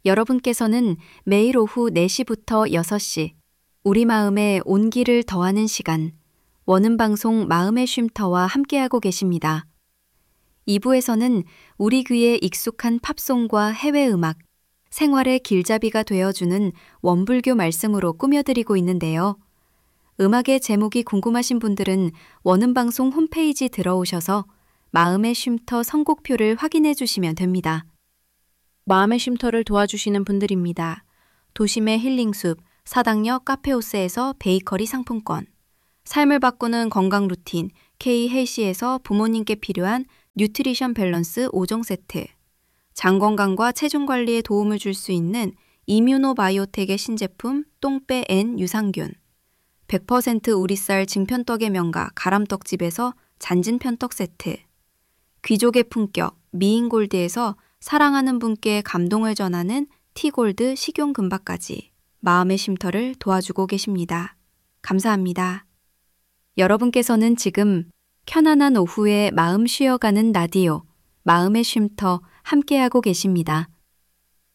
여러분께서는 매일 오후 4시부터 6시 우리 마음에 온기를 더하는 시간 원음방송 마음의 쉼터와 함께하고 계십니다. 2부에서는 우리 귀에 익숙한 팝송과 해외 음악, 생활의 길잡이가 되어주는 원불교 말씀으로 꾸며드리고 있는데요. 음악의 제목이 궁금하신 분들은 원음방송 홈페이지 들어오셔서 마음의 쉼터 선곡표를 확인해 주시면 됩니다. 마음의 쉼터를 도와주시는 분들입니다. 도심의 힐링숲, 사당역 카페오스에서 베이커리 상품권, 삶을 바꾸는 건강 루틴 K-헬시에서 부모님께 필요한 뉴트리션 밸런스 5종 세트, 장 건강과 체중 관리에 도움을 줄 수 있는 이뮤노바이오텍의 신제품 똥빼 N 유산균, 100% 우리쌀 증편떡의 명가 가람떡집에서 잔진편떡 세트, 귀족의 품격 미인골드에서 사랑하는 분께 감동을 전하는 티골드 식용금박까지 마음의 쉼터를 도와주고 계십니다. 감사합니다. 여러분께서는 지금 편안한 오후에 마음 쉬어가는 라디오 마음의 쉼터 함께하고 계십니다.